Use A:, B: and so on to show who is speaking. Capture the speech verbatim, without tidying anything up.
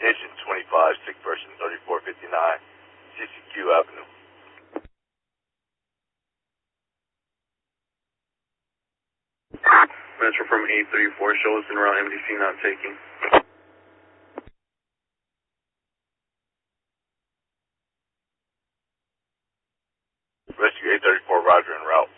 A: Engine twenty-five, sick person thirty-four fifty-nine, C C Q Avenue.
B: Metro from eight three four, show us in route M D C not taking.
A: Rescue eight thirty-four, roger, en route.